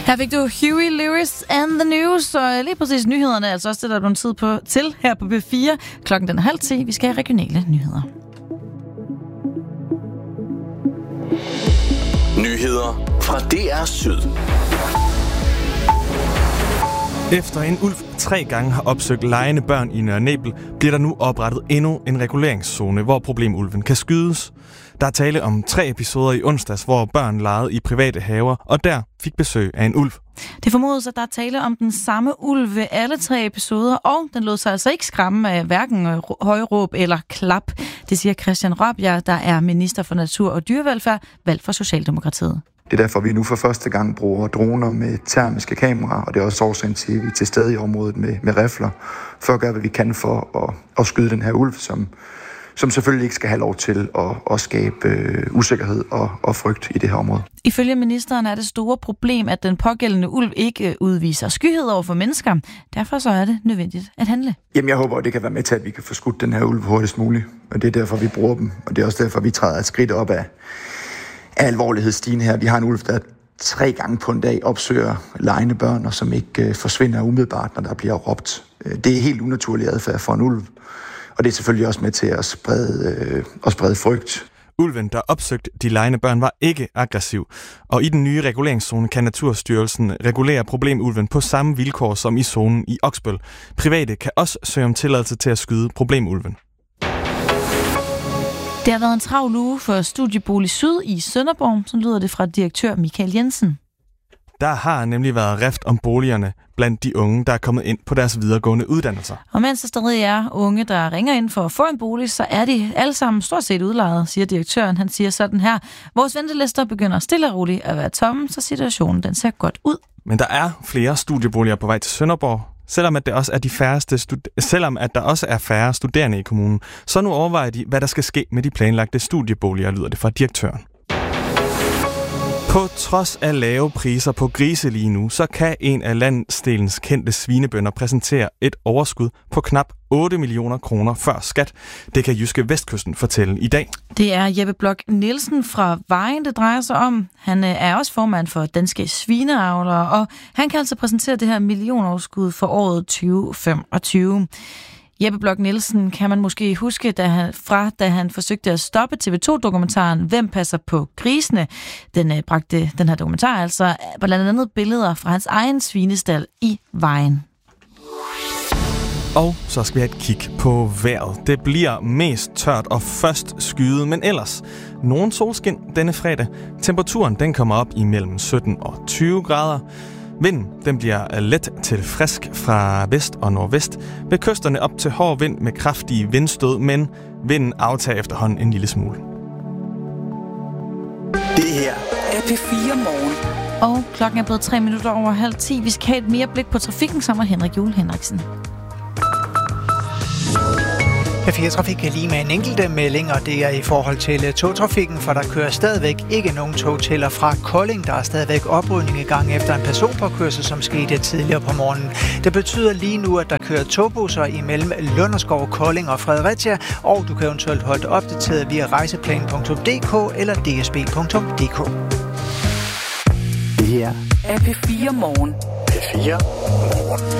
Her fik du Huey Lewis and the News, og lige præcis nyhederne er altså også det, der er blevet tid til her på B4. Klokken den er 9:30. Vi skal have regionale nyheder. Nyheder fra DR Syd. Efter en ulv 3 gange har opsøgt legende børn i Nørre Nebel, bliver der nu oprettet endnu en reguleringszone, hvor problemulven kan skydes. Der er tale om 3 episoder i onsdags, hvor børn legede i private haver, og der fik besøg af en ulv. Det formodes, at der er tale om den samme ulv ved alle 3 episoder, og den lod sig altså ikke skræmme af hverken højråb eller klap. Det siger Christian Rabjerg, der er minister for natur og dyrevelfærd, valgt for Socialdemokratiet. Det er derfor, vi nu for første gang bruger droner med termiske kameraer, og det er også årsagen til, at vi er til stede i området med rifler, for at gøre, hvad vi kan for at skyde den her ulv, som selvfølgelig ikke skal have lov til at skabe usikkerhed og frygt i det her område. Ifølge ministeren er det store problem, at den pågældende ulv ikke udviser skyhed over for mennesker. Derfor så er det nødvendigt at handle. Jamen, jeg håber, at det kan være med til, at vi kan få skudt den her ulv hurtigst muligt, og det er derfor, vi bruger dem, og det er også derfor, vi træder et skridt op af alvorlighedsstigen her. Vi har en ulv, der 3 gange på en dag opsøger legende børn, og som ikke forsvinder umiddelbart, når der bliver råbt. Det er helt unaturlig adfærd for en ulv, og det er selvfølgelig også med til at sprede frygt. Ulven, der opsøgte de legende børn, var ikke aggressiv, og i den nye reguleringszone kan Naturstyrelsen regulere problemulven på samme vilkår som i zonen i Oksbøl. Private kan også søge om tilladelse til at skyde problemulven. Det har været en travl uge for Studiebolig Syd i Sønderborg, som lyder det fra direktør Michael Jensen. Der har nemlig været rift om boligerne blandt de unge, der er kommet ind på deres videregående uddannelser. Og mens der stadig er unge, der ringer ind for at få en bolig, så er de alle sammen stort set udlejet, siger direktøren. Han siger sådan her: vores ventelister begynder stille og roligt at være tomme, så situationen den ser godt ud. Men der er flere studieboliger på vej til Sønderborg. Selvom at der også er færre studerende i kommunen, så nu overvejer de, hvad der skal ske med de planlagte studieboliger, lyder det fra direktøren. På trods af lave priser på grise lige nu, så kan en af landsdelens kendte svinebønder præsentere et overskud på knap 8 millioner kroner før skat. Det kan Jyske Vestkysten fortælle i dag. Det er Jeppe Blok Nielsen fra Vejen, det drejer sig om. Han er også formand for Danske Svineavlere, og han kan altså præsentere det her millionoverskud for året 2025. Jeppe Blok Nielsen kan man måske huske, da han forsøgte at stoppe TV2-dokumentaren Hvem passer på grisene. Den bragte den her dokumentar altså blandt andet billeder fra hans egen svinestal i Vejen. Og så skal vi have et kig på vejret. Det bliver mest tørt og først skyet, men ellers nogen solskin denne fredag. Temperaturen den kommer op i mellem 17 og 20 grader. Vinden den bliver let til frisk fra vest og nordvest. Ved kysterne op til hård vind med kraftige vindstød, men vinden aftager efterhånden en lille smule. Det her er P4 Morgen. Og klokken er blevet 3 minutter over 9:30. Vi skal have et mere blik på trafikken sammen med Henrik Juhl Henriksen. P4-trafik er lige med en enkelte melding, og det er i forhold til togtrafikken, for der kører stadigvæk ikke nogen tog til og fra Kolding. Der er stadigvæk oprydning i gang efter en personpåkørsel, som skete tidligere på morgenen. Det betyder lige nu, at der kører togbusser imellem Lunderskov, Kolding og Fredericia, og du kan eventuelt holde det opdateret via rejseplan.dk eller dsb.dk. Det her er P4 Morgen. P4 Morgen.